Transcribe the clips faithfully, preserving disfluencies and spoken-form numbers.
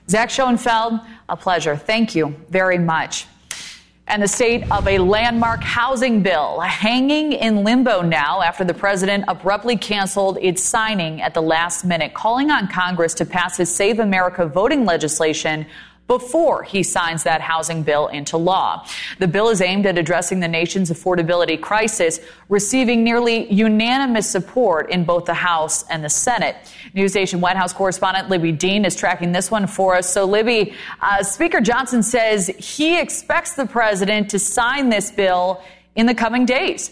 Zach Schoenfeld, a pleasure. Thank you very much. And the state of a landmark housing bill hanging in limbo now after the president abruptly canceled its signing at the last minute, calling on Congress to pass his Save America voting legislation before he signs that housing bill into law. The bill is aimed at addressing the nation's affordability crisis, receiving nearly unanimous support in both the House and the Senate. News Nation White House correspondent Libby Dean is tracking this one for us. So, Libby, uh, Speaker Johnson says he expects the president to sign this bill in the coming days.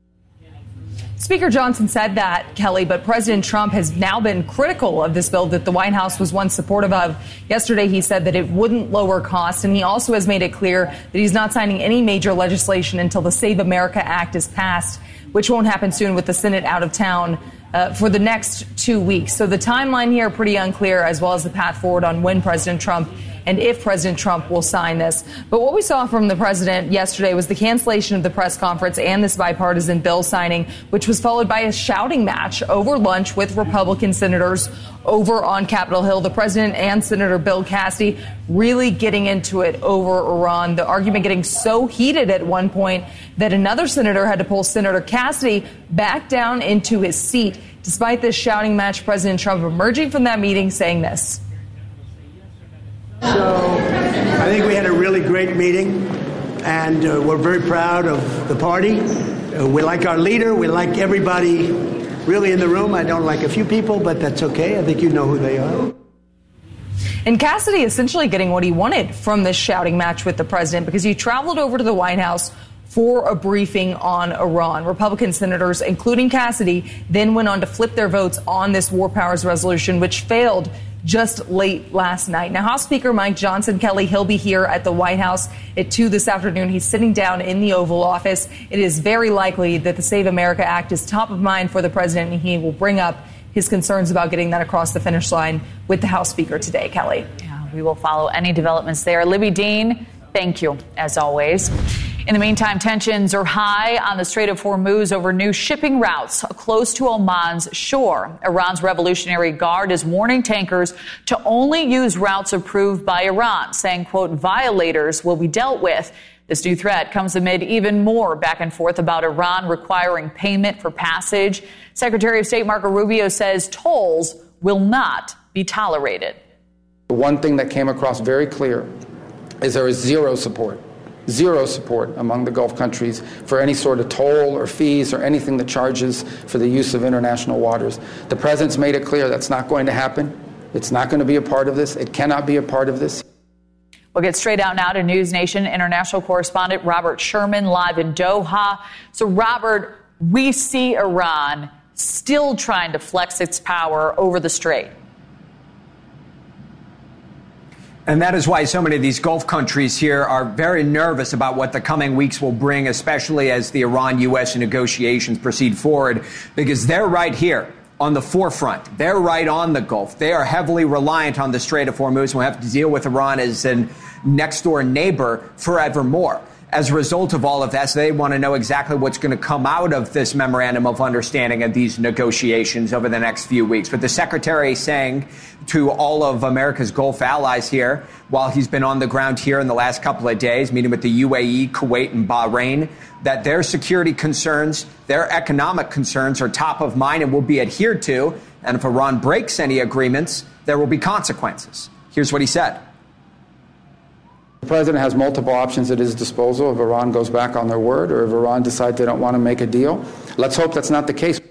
Speaker Johnson said that, Kelly, but President Trump has now been critical of this bill that the White House was once supportive of. Yesterday, he said that it wouldn't lower costs, and he also has made it clear that he's not signing any major legislation until the Save America Act is passed, which won't happen soon with the Senate out of town uh, for the next two weeks. So the timeline here pretty unclear, as well as the path forward on when President Trump and if President Trump will sign this. But what we saw from the president yesterday was the cancellation of the press conference and this bipartisan bill signing, which was followed by a shouting match over lunch with Republican senators over on Capitol Hill. The president and Senator Bill Cassidy really getting into it over Iran. The argument getting so heated at one point that another senator had to pull Senator Cassidy back down into his seat. Despite this shouting match, President Trump emerging from that meeting saying this. So I think we had a really great meeting, and uh, we're very proud of the party. Uh, we like our leader. We like everybody really in the room. I don't like a few people, but that's okay. I think you know who they are. And Cassidy essentially getting what he wanted from this shouting match with the president, because he traveled over to the White House for a briefing on Iran. Republican senators, including Cassidy, then went on to flip their votes on this war powers resolution, which failed just late last night. Now, House Speaker Mike Johnson, Kelly, he'll be here at the White House at two this afternoon. He's sitting down in the Oval Office. It is very likely that the Save America Act is top of mind for the president, and he will bring up his concerns about getting that across the finish line with the House Speaker today, Kelly. Yeah, we will follow any developments there. Libby Dean, thank you, as always. In the meantime, tensions are high on the Strait of Hormuz over new shipping routes close to Oman's shore. Iran's Revolutionary Guard is warning tankers to only use routes approved by Iran, saying, quote, violators will be dealt with. This new threat comes amid even more back and forth about Iran requiring payment for passage. Secretary of State Marco Rubio says tolls will not be tolerated. The one thing that came across very clear is there is zero support. Zero support among the Gulf countries for any sort of toll or fees or anything that charges for the use of international waters. The president's made it clear that's not going to happen. It's not going to be a part of this. It cannot be a part of this. We'll get straight out now to News Nation international correspondent Robert Sherman live in Doha. So, Robert, we see Iran still trying to flex its power over the strait. And that is why so many of these Gulf countries here are very nervous about what the coming weeks will bring, especially as the Iran-U S negotiations proceed forward, because they're right here on the forefront. They're right on the Gulf. They are heavily reliant on the Strait of Hormuz. We'll have to deal with Iran as a next-door neighbor forevermore. As a result of all of that, so they want to know exactly what's going to come out of this memorandum of understanding of these negotiations over the next few weeks. But the secretary saying to all of America's Gulf allies here, while he's been on the ground here in the last couple of days, meeting with the U A E, Kuwait, and Bahrain, that their security concerns, their economic concerns are top of mind and will be adhered to. And if Iran breaks any agreements, there will be consequences. Here's what he said. The president has multiple options at his disposal if Iran goes back on their word or if Iran decides they don't want to make a deal. Let's hope that's not the case.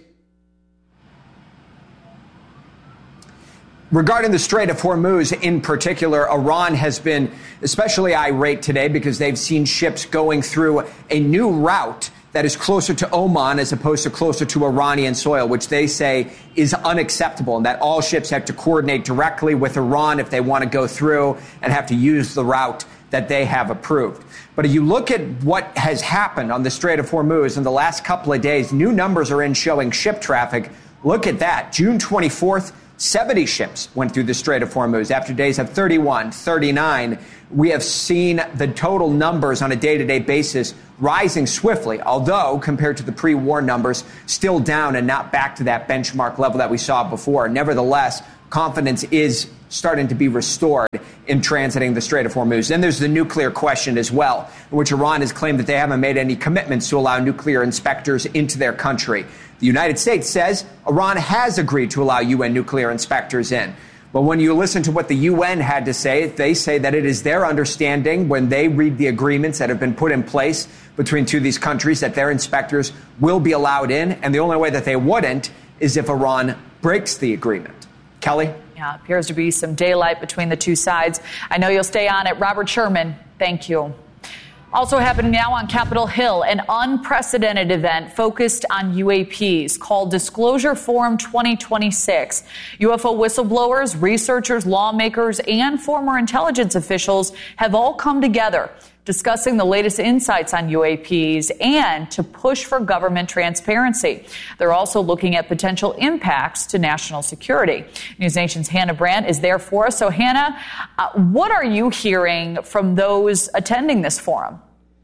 Regarding the Strait of Hormuz in particular, Iran has been especially irate today because they've seen ships going through a new route that is closer to Oman as opposed to closer to Iranian soil, which they say is unacceptable, and that all ships have to coordinate directly with Iran if they want to go through and have to use the route that they have approved. But if you look at what has happened on the Strait of Hormuz in the last couple of days, new numbers are in showing ship traffic. Look at that. June twenty-fourth, seventy ships went through the Strait of Hormuz. After days of thirty-one, thirty-nine, we have seen the total numbers on a day-to-day basis rising swiftly, although compared to the pre-war numbers, still down and not back to that benchmark level that we saw before. Nevertheless, confidence is starting to be restored in transiting the Strait of Hormuz. Then there's the nuclear question as well, in which Iran has claimed that they haven't made any commitments to allow nuclear inspectors into their country. The United States says Iran has agreed to allow U N nuclear inspectors in. But when you listen to what the U N had to say, they say that it is their understanding when they read the agreements that have been put in place between two of these countries that their inspectors will be allowed in. And the only way that they wouldn't is if Iran breaks the agreement. Kelly? Yeah, appears to be some daylight between the two sides. I know you'll stay on it. Robert Sherman, thank you. Also happening now on Capitol Hill, an unprecedented event focused on U A Ps called Disclosure Forum twenty twenty-six. U F O whistleblowers, researchers, lawmakers, and former intelligence officials have all come together discussing the latest insights on U A Ps and to push for government transparency. They're also looking at potential impacts to national security. NewsNation's Hannah Brandt is there for us. So, Hannah, uh, what are you hearing from those attending this forum?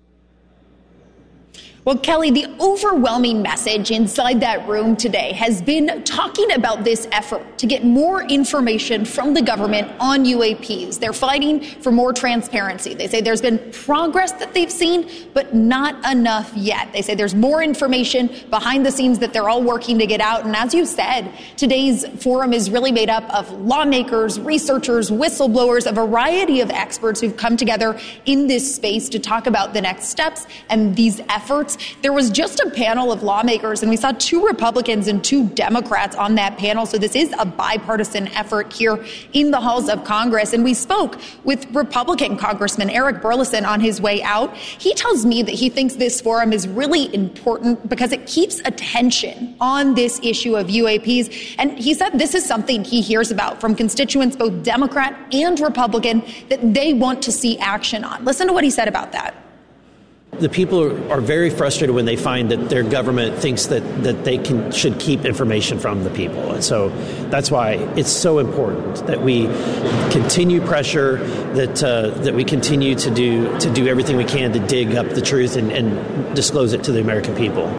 Well, Kelly, the overwhelming message inside that room today has been talking about this effort to get more information from the government on U A Ps. They're fighting for more transparency. They say there's been progress that they've seen, but not enough yet. They say there's more information behind the scenes that they're all working to get out. And as you said, today's forum is really made up of lawmakers, researchers, whistleblowers, a variety of experts who've come together in this space to talk about the next steps and these efforts. There was just a panel of lawmakers, and we saw two Republicans and two Democrats on that panel. So this is a bipartisan effort here in the halls of Congress. And we spoke with Republican Congressman Eric Burlison on his way out. He tells me that he thinks this forum is really important because it keeps attention on this issue of U A Ps. And he said this is something he hears about from constituents, both Democrat and Republican, that they want to see action on. Listen to what he said about that. The people are very frustrated when they find that their government thinks that, that they can should keep information from the people. And so that's why it's so important that we continue pressure, that uh, that we continue to do to do everything we can to dig up the truth and, and disclose it to the American people.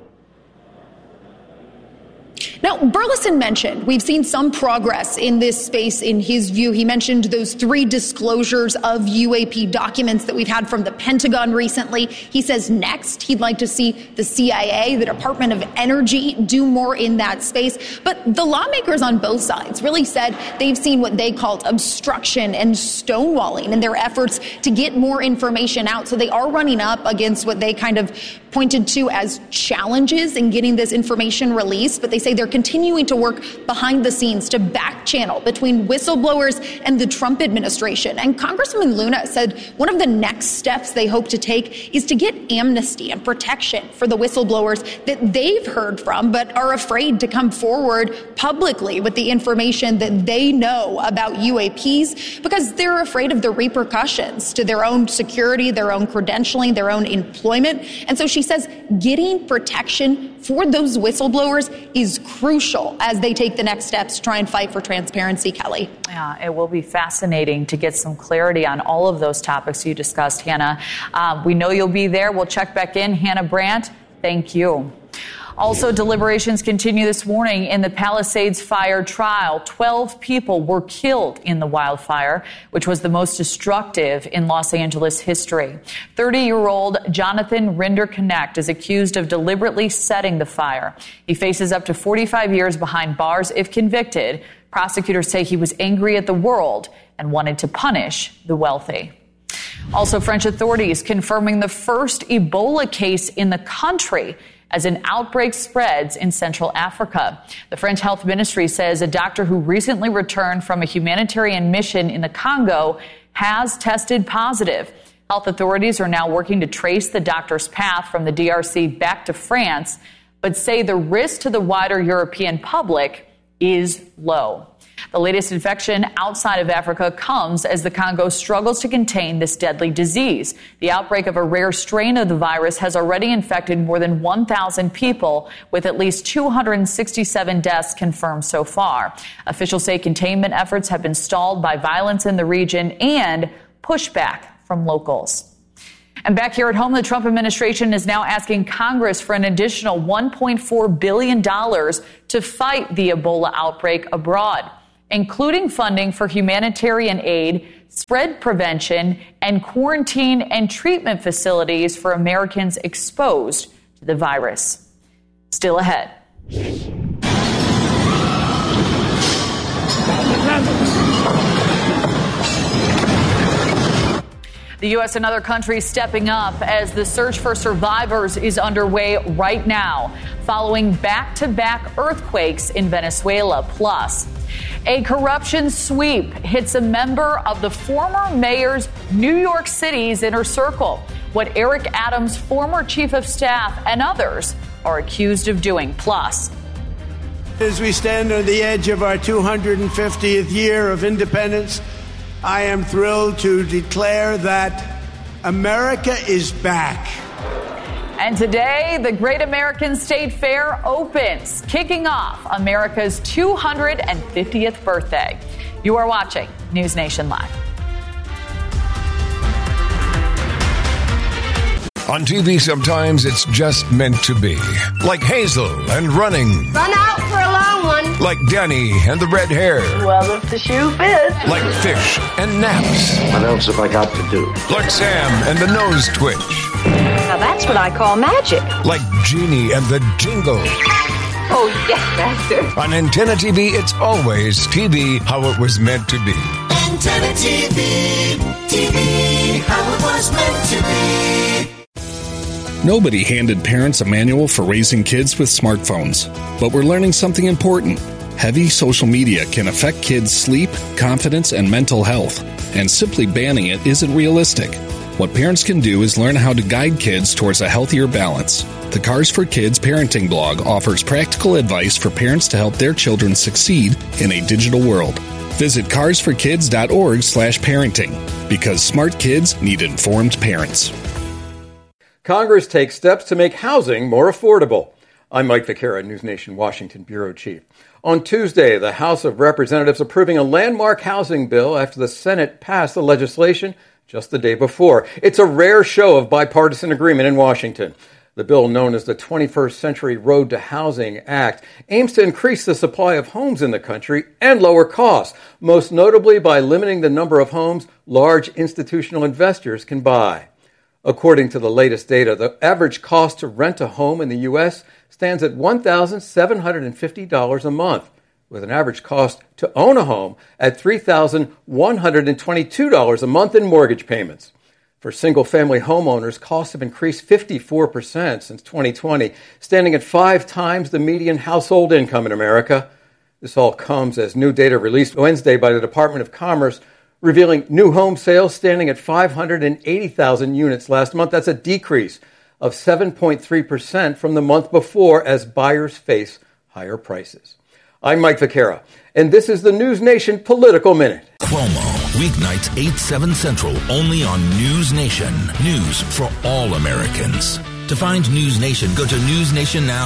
Now, Burlison mentioned we've seen some progress in this space in his view. He mentioned those three disclosures of U A P documents that we've had from the Pentagon recently. He says next he'd like to see the C I A, the Department of Energy, do more in that space. But the lawmakers on both sides really said they've seen what they called obstruction and stonewalling in their efforts to get more information out. So they are running up against what they kind of pointed to as challenges in getting this information released. But they say they're continuing to work behind the scenes to back channel between whistleblowers and the Trump administration. And Congressman Luna said one of the next steps they hope to take is to get amnesty and protection for the whistleblowers that they've heard from but are afraid to come forward publicly with the information that they know about U A Ps because they're afraid of the repercussions to their own security, their own credentialing, their own employment. And so she says getting protection for those whistleblowers is crucial as they take the next steps to try and fight for transparency, Kelly. Yeah, it will be fascinating to get some clarity on all of those topics you discussed, Hannah. Uh, we know you'll be there. We'll check back in. Hannah Brandt, thank you. Also, deliberations continue this morning in the Palisades fire trial. Twelve people were killed in the wildfire, which was the most destructive in Los Angeles history. thirty-year-old Jonathan Rinder-Connect is accused of deliberately setting the fire. He faces up to forty-five years behind bars if convicted. Prosecutors say he was angry at the world and wanted to punish the wealthy. Also, French authorities confirming the first Ebola case in the country as an outbreak spreads in Central Africa. The French Health Ministry says a doctor who recently returned from a humanitarian mission in the Congo has tested positive. Health authorities are now working to trace the doctor's path from the D R C back to France, but say the risk to the wider European public is low. The latest infection outside of Africa comes as the Congo struggles to contain this deadly disease. The outbreak of a rare strain of the virus has already infected more than one thousand people, with at least two hundred sixty-seven deaths confirmed so far. Officials say containment efforts have been stalled by violence in the region and pushback from locals. And back here at home, the Trump administration is now asking Congress for an additional one point four billion dollars to fight the Ebola outbreak abroad. including funding for humanitarian aid, spread prevention, and quarantine and treatment facilities for Americans exposed to the virus. Still ahead. The U S and other countries stepping up as the search for survivors is underway right now, following back-to-back earthquakes in Venezuela. Plus, a corruption sweep hits a member of the former mayor's New York City's inner circle, what Eric Adams, former chief of staff, and others are accused of doing. Plus, as we stand on the edge of our two hundred fiftieth year of independence, I am thrilled to declare that America is back. And today, the Great American State Fair opens, kicking off America's two hundred fiftieth birthday. You are watching News Nation Live. On T V, sometimes it's just meant to be. Like Hazel and running. Run out for a long one. Like Danny and the red hair. Well, if the shoe fits. Like fish and naps. What else have I got to do? Like Sam and the nose twitch. Now that's what I call magic. Like Jeannie and the jingle. Oh, yes, Master. On Antenna T V, it's always T V how it was meant to be. Antenna T V, T V how it was meant to be. Nobody handed parents a manual for raising kids with smartphones, but we're learning something important. Heavy social media can affect kids' sleep, confidence, and mental health, and simply banning it isn't realistic. What parents can do is learn how to guide kids towards a healthier balance. The Cars for Kids parenting blog offers practical advice for parents to help their children succeed in a digital world. Visit cars for kids dot org slash parenting, because smart kids need informed parents. Congress takes steps to make housing more affordable. I'm Mike Vaquera, News Nation Washington Bureau Chief. On Tuesday, the House of Representatives approving a landmark housing bill after the Senate passed the legislation just the day before. It's a rare show of bipartisan agreement in Washington. The bill, known as the twenty-first Century Road to Housing Act, aims to increase the supply of homes in the country and lower costs, most notably by limiting the number of homes large institutional investors can buy. According to the latest data, the average cost to rent a home in the U S stands at one thousand seven hundred fifty dollars a month, with an average cost to own a home at three thousand one hundred twenty-two dollars a month in mortgage payments. For single-family homeowners, costs have increased fifty-four percent since twenty twenty, standing at five times the median household income in America. This all comes as new data released Wednesday by the Department of Commerce revealing new home sales standing at five hundred eighty thousand units last month. That's a decrease of seven point three percent from the month before as buyers face higher prices. I'm Mike Vaquera, and this is the News Nation Political Minute. Cuomo, weeknights eight, seven Central, only on News Nation. News for all Americans. To find News Nation, go to news nation now